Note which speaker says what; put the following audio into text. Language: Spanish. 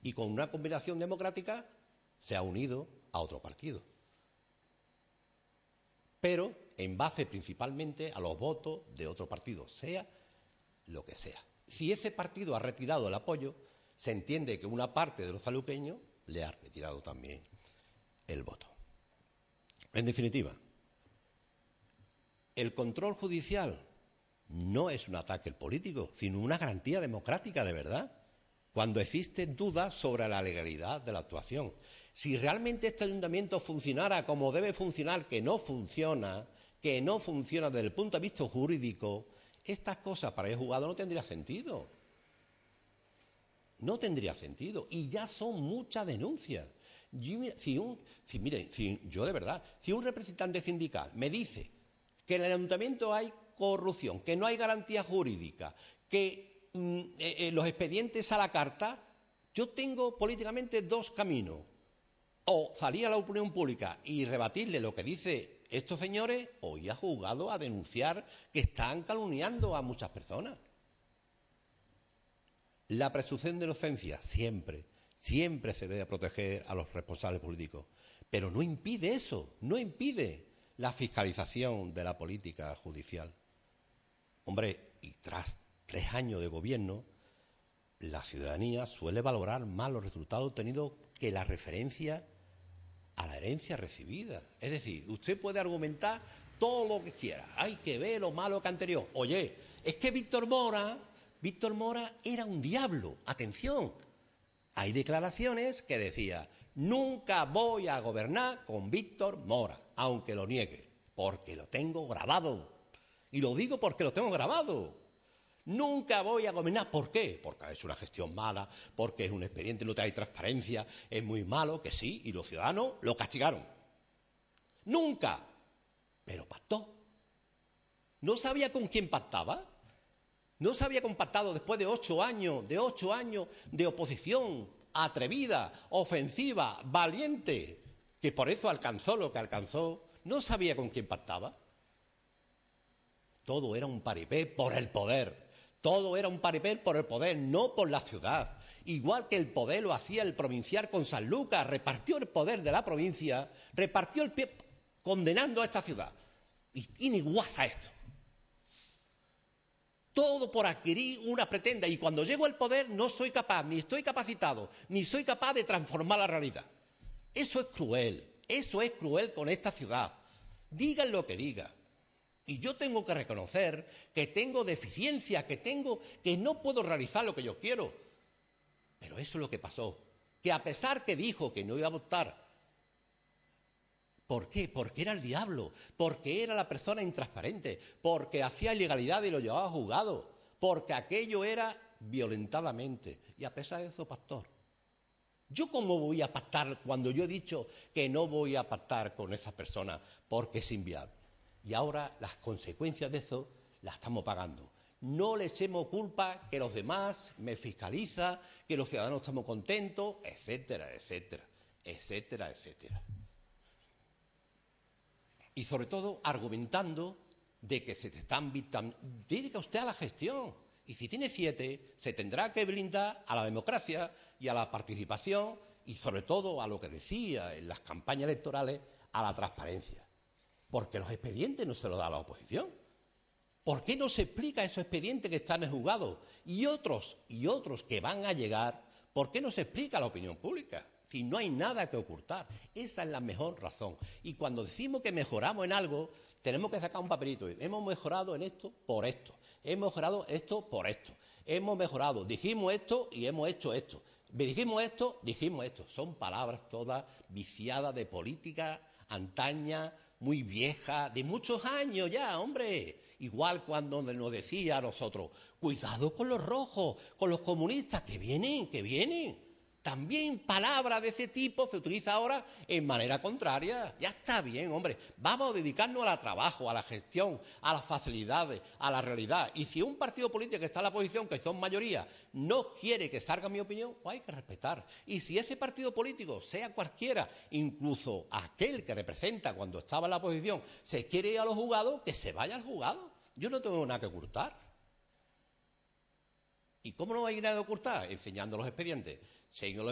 Speaker 1: y con una combinación democrática se ha unido a otro partido. Pero en base principalmente a los votos de otro partido, sea lo que sea. Si ese partido ha retirado el apoyo, se entiende que una parte de los sanluqueños le ha retirado también el voto. En definitiva, el control judicial no es un ataque al político, sino una garantía democrática de verdad, cuando existen dudas sobre la legalidad de la actuación. Si realmente este ayuntamiento funcionara como debe funcionar, que no funciona desde el punto de vista jurídico, estas cosas para el juzgado no tendría sentido. No tendría sentido. Y ya son muchas denuncias. Si un representante sindical me dice que en el ayuntamiento hay corrupción, que no hay garantía jurídica, que los expedientes a la carta, yo tengo políticamente dos caminos. O salir a la opinión pública y rebatirle lo que dice estos señores, o ir a juzgado a denunciar que están calumniando a muchas personas. La presunción de inocencia siempre se debe proteger a los responsables políticos, pero no impide eso, no impide la fiscalización de la política judicial. Hombre, y tras 3 años de gobierno, la ciudadanía suele valorar más los resultados obtenidos que la referencia a la herencia recibida. Es decir, usted puede argumentar todo lo que quiera, hay que ver lo malo que anterior. Oye, es que Víctor Mora era un diablo. Atención, hay declaraciones que decía: nunca voy a gobernar con Víctor Mora, aunque lo niegue, porque lo tengo grabado. Y lo digo porque lo tengo grabado. Nunca voy a gobernar. ¿Por qué? Porque ha hecho una gestión mala, porque es un expediente, no hay transparencia, es muy malo, que sí, y los ciudadanos lo castigaron. Nunca. Pero pactó. ¿No sabía con quién pactaba? ¿No se había compactado después de 8 años de oposición atrevida, ofensiva, valiente, que por eso alcanzó lo que alcanzó? ¿No sabía con quién pactaba? Todo era un paripé por el poder. Todo era un paripé por el poder, no por la ciudad. Igual que el poder lo hacía el provincial con Sanlúcar, repartió el poder de la provincia, repartió el pie condenando a esta ciudad. Y tiene guasa esto. Todo por adquirir una pretenda, y cuando llego al poder no soy capaz, ni estoy capacitado, ni soy capaz de transformar la realidad. Eso es cruel con esta ciudad. Digan lo que digan. Y yo tengo que reconocer que tengo deficiencias, que no puedo realizar lo que yo quiero. Pero eso es lo que pasó. Que a pesar que dijo que no iba a votar, ¿por qué? Porque era el diablo, porque era la persona intransparente, porque hacía ilegalidad y lo llevaba a juzgado, porque aquello era violentadamente. Y a pesar de eso, pastor, ¿yo cómo voy a pactar cuando yo he dicho que no voy a pactar con esa persona porque es inviable? Y ahora las consecuencias de eso las estamos pagando. No le echemos culpa que los demás me fiscalizan, que los ciudadanos estamos contentos, etcétera, etcétera, etcétera, etcétera. Y sobre todo argumentando de que se te están dedica usted a la gestión. Y si tiene 7, se tendrá que blindar a la democracia y a la participación y sobre todo a lo que decía en las campañas electorales, a la transparencia. Porque los expedientes no se los da a la oposición. ¿Por qué no se explica esos expedientes que están en el juzgado? Y otros que van a llegar, ¿por qué no se explica a la opinión pública? Si no hay nada que ocultar. Esa es la mejor razón. Y cuando decimos que mejoramos en algo, tenemos que sacar un papelito. Hemos mejorado en esto por esto. Hemos mejorado esto por esto. Hemos mejorado. Dijimos esto y hemos hecho esto. Dijimos esto. Son palabras todas viciadas de política antaña, muy vieja, de muchos años ya, hombre. Igual cuando nos decía a nosotros, cuidado con los rojos, con los comunistas, que vienen. También palabras de ese tipo se utiliza ahora en manera contraria. Ya está bien, hombre. Vamos a dedicarnos al trabajo, a la gestión, a las facilidades, a la realidad. Y si un partido político que está en la oposición, que son mayoría, no quiere que salga mi opinión, pues hay que respetar. Y si ese partido político, sea cualquiera, incluso aquel que representa cuando estaba en la oposición, se quiere ir a los juzgados, que se vaya al juzgado. Yo no tengo nada que ocultar. ¿Y cómo no hay nada que ocultar? Enseñando los expedientes. Señor